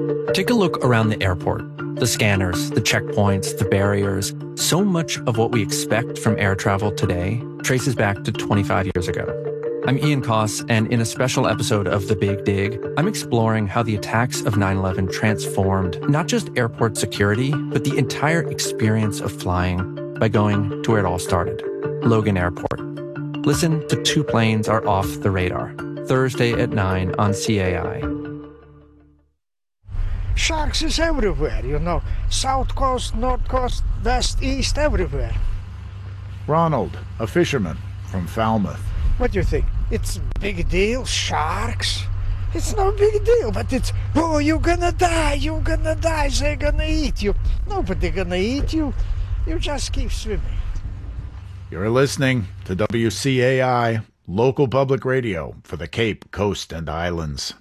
Take a look around the airport. The scanners, the checkpoints, the barriers. So much of what we expect from air travel today traces back to 25 years ago. I'm Ian Koss, and in a special episode of The Big Dig, I'm exploring how the attacks of 9/11 transformed not just airport security, but the entire experience of flying by going to where it all started, Logan Airport. Listen to Two Planes Are Off the Radar, Thursday at 9 on CAI. Sharks is everywhere, you know. South coast, north coast, west, east, everywhere. Ronald, a fisherman from Falmouth. What do you think? It's a big deal, sharks? It's no big deal, but it's, oh, you're gonna die, they're gonna eat you. Nobody gonna eat you. You just keep swimming. You're listening to WCAI, local public radio for the Cape, Coast, and Islands.